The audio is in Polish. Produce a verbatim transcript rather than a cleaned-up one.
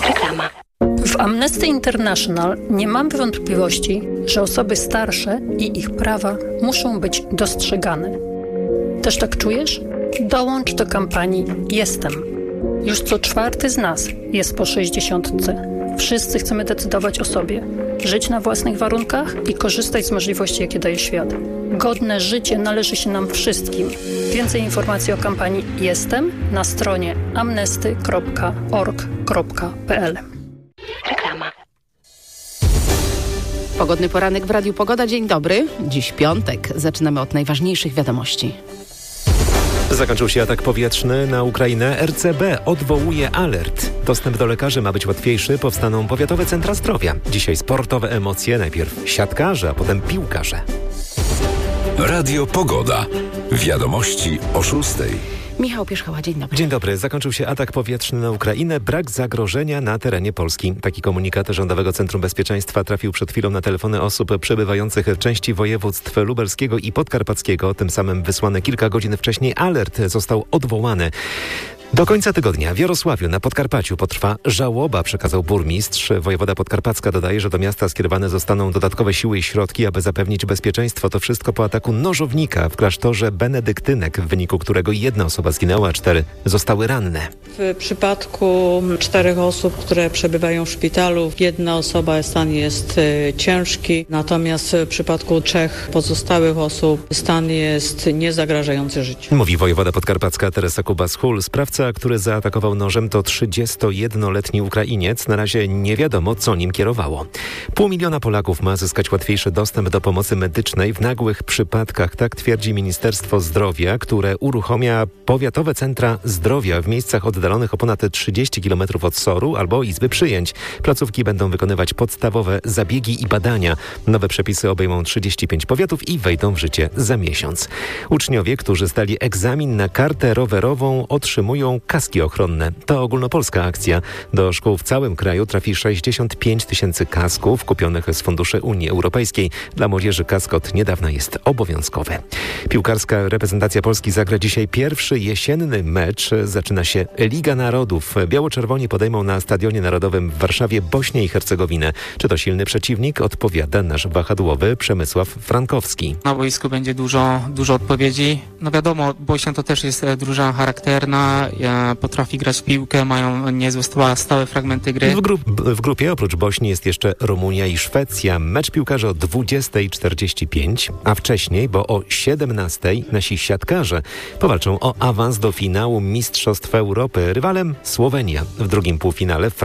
Reklama. W Amnesty International nie mamy wątpliwości, że osoby starsze i ich prawa muszą być dostrzegane. Też tak czujesz? Dołącz do kampanii Jestem. Już co czwarty z nas jest po sześćdziesiątce. Wszyscy chcemy decydować o sobie, żyć na własnych warunkach i korzystać z możliwości, jakie daje świat. Godne życie należy się nam wszystkim. Więcej informacji o kampanii Jestem na stronie amnesty kropka org kropka p l. Reklama. Pogodny poranek w Radiu Pogoda. Dzień dobry. Dziś piątek. Zaczynamy od najważniejszych wiadomości. Zakończył się atak powietrzny na Ukrainę. R C B odwołuje alert. Dostęp do lekarzy ma być łatwiejszy. Powstaną powiatowe centra zdrowia. Dzisiaj sportowe emocje. Najpierw siatkarze, a potem piłkarze. Radio Pogoda. Wiadomości o szóstej. Michał Pierzchała, dzień dobry. Dzień dobry. Zakończył się atak powietrzny na Ukrainę. Brak zagrożenia na terenie Polski. Taki komunikat Rządowego Centrum Bezpieczeństwa trafił przed chwilą na telefony osób przebywających w części województw lubelskiego i podkarpackiego. Tym samym wysłany kilka godzin wcześniej alert został odwołany. Do końca tygodnia w Jarosławiu na Podkarpaciu potrwa żałoba, przekazał burmistrz. Wojewoda Podkarpacka dodaje, że do miasta skierowane zostaną dodatkowe siły i środki, aby zapewnić bezpieczeństwo. To wszystko po ataku nożownika w klasztorze benedyktynek, w wyniku którego jedna osoba zginęła, a cztery zostały ranne. W przypadku czterech osób, które przebywają w szpitalu, jedna osoba stan jest y, ciężki, natomiast w przypadku trzech pozostałych osób stan jest niezagrażający życiu. Mówi wojewoda podkarpacka Teresa Kubas-Hul. Sprawca, który zaatakował nożem, to trzydziestojednoletni Ukrainiec. Na razie nie wiadomo, co nim kierowało. Pół miliona Polaków ma zyskać łatwiejszy dostęp do pomocy medycznej w nagłych przypadkach. Tak twierdzi Ministerstwo Zdrowia, które uruchamia powiatowe centra zdrowia w miejscach oddalonych o ponad trzydzieści kilometrów od S O R-u albo izby przyjęć. Placówki będą wykonywać podstawowe zabiegi i badania. Nowe przepisy obejmą trzydzieści pięć powiatów i wejdą w życie za miesiąc. Uczniowie, którzy zdali egzamin na kartę rowerową, otrzymują kaski ochronne. To ogólnopolska akcja. Do szkół w całym kraju trafi sześćdziesiąt pięć tysięcy kasków kupionych z funduszy Unii Europejskiej. Dla młodzieży kask od niedawna jest obowiązkowy. Piłkarska reprezentacja Polski zagra dzisiaj pierwszy jesienny mecz. Zaczyna się Liga Narodów. Biało-czerwoni podejmą na Stadionie Narodowym w Warszawie Bośnię i Hercegowinę. Czy to silny przeciwnik? Odpowiada nasz wahadłowy Przemysław Frankowski. Na boisku będzie dużo, dużo odpowiedzi. No wiadomo, Bośnia to też jest drużyna charakterna, potrafi grać w piłkę, mają niezłe stałe fragmenty gry. W, grup, w grupie oprócz Bośni jest jeszcze Rumunia i Szwecja. Mecz piłkarzy o dwudziesta czterdzieści pięć, a wcześniej, bo o siedemnasta nasi siatkarze powalczą o awans do finału Mistrzostw Europy. Rywalem Słowenia. W drugim półfinale